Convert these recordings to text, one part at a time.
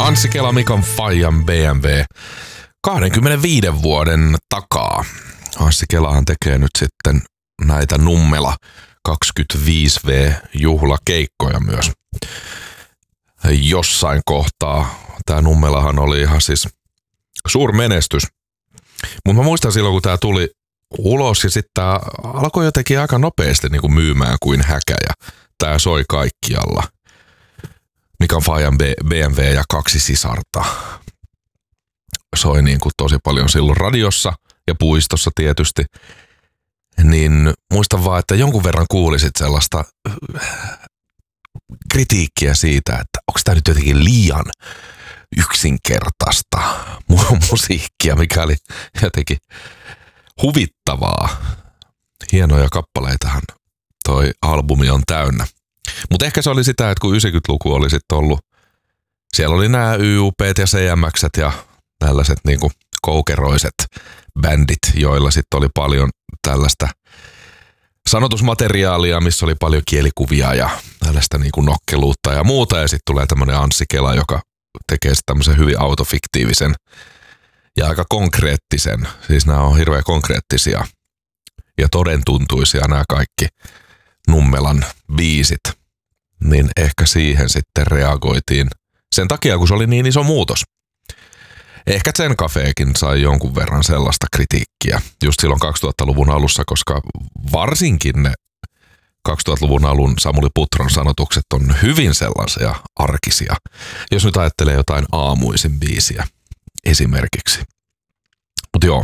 Anssi Kela, Mikan Fajan BMW 25 vuoden takaa. Anssi Kelahan tekee nyt sitten näitä Nummela 25V-juhlakeikkoja myös. Jossain kohtaa tämä Nummelahan oli ihan siis suurmenestys. Mutta mä muistan silloin, kun tämä tuli ulos ja sitten tämä alkoi jotenkin aika nopeasti niin kuin myymään kuin häkä ja tämä soi kaikkialla. Mikan Fajan BMW ja kaksi sisarta soi niin kuin tosi paljon silloin radiossa ja puistossa tietysti. Niin muistan vaan, että jonkun verran kuulisit sellaista kritiikkiä siitä, että onko tämä nyt jotenkin liian yksinkertaista musiikkia, mikä oli jotenkin huvittavaa. Hienoja kappaleitahan toi albumi on täynnä. Mutta ehkä se oli sitä, että kun 90-luku oli sitten ollut, siellä oli nämä YUP:t ja CMX:t ja tällaiset niinku koukeroiset bändit, joilla sitten oli paljon tällaista sanotusmateriaalia, missä oli paljon kielikuvia ja tällaista niinku nokkeluutta ja muuta. Ja sitten tulee tämmöinen Anssi Kela, joka tekee sitten tämmöisen hyvin autofiktiivisen ja aika konkreettisen. Siis nämä on hirveän konkreettisia ja todentuntuisia nämä kaikki Nummelan biisit. Niin ehkä siihen sitten reagoitiin sen takia, kun se oli niin iso muutos. Ehkä Zen Cafekin sai jonkun verran sellaista kritiikkiä just silloin 2000-luvun alussa, koska varsinkin ne 2000-luvun alun Samuli Putron sanotukset on hyvin sellaisia arkisia. Jos nyt ajattelee jotain aamuisin biisiä esimerkiksi. Mutta joo.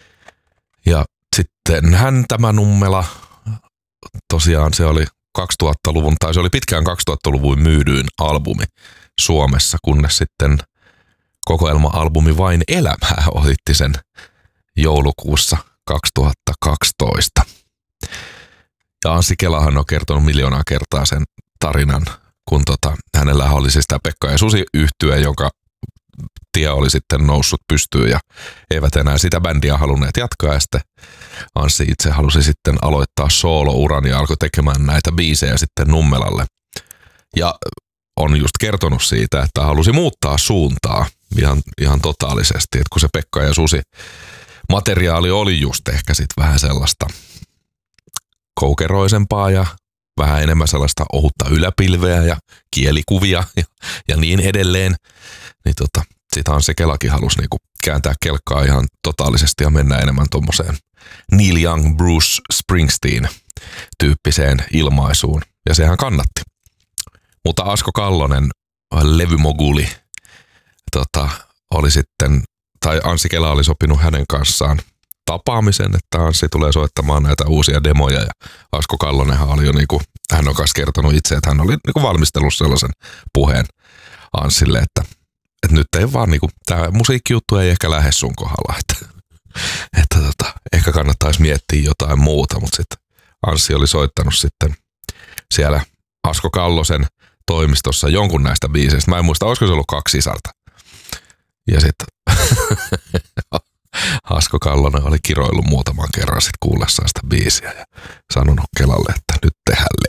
Ja sitten tämä Nummela, tosiaan se oli 2000-luvun, tai se oli pitkään 2000-luvun myydyin albumi Suomessa, kunnes sitten kokoelma-albumi Vain elämää ohitti sen joulukuussa 2012. Ja Anssi Kelahan on kertonut miljoonaa kertaa sen tarinan, kun hänellä oli siis tämä Pekka ja Susi -yhtye, jonka tie oli sitten noussut pystyyn ja eivät enää sitä bändiä halunneet jatkaa. Ja sitten Anssi itse halusi sitten aloittaa soolouran ja alkoi tekemään näitä biisejä sitten Nummelalle. Ja on just kertonut siitä, että halusi muuttaa suuntaa ihan totaalisesti, että kun se Pekka ja Susi materiaali oli just ehkä sitten vähän sellaista koukeroisempaa ja vähän enemmän sellaista ohutta yläpilveä ja kielikuvia ja niin edelleen, niin sit Anssi Kelakin halusi niinku kääntää kelkkaa ihan totaalisesti ja mennä enemmän tommoseen Neil Young, Bruce Springsteen tyyppiseen ilmaisuun, ja sehän kannatti. Mutta Asko Kallonen, levymoguli, oli sitten, tai Anssi Kela oli sopinut hänen kanssaan tapaamisen, että Anssi tulee soittamaan näitä uusia demoja, ja Asko Kallonenhan oli jo niinku, hän on kanssa kertonut itse, että hän oli niinku valmistellut sellaisen puheen Anssille, että nyt ei vaan niinku, tää musiikkijuttu ei ehkä lähde sun kohdalla, että ehkä kannattaisi miettiä jotain muuta, mutta sitten Anssi oli soittanut sitten siellä Asko Kallosen toimistossa jonkun näistä biiseistä. Mä en muista, olisiko se ollut kaksi sisarta. Ja sitten Asko Kallonen oli kiroillut muutaman kerran sitten kuullessaan sitä biisiä ja sanonut Kelalle, että nyt tehdään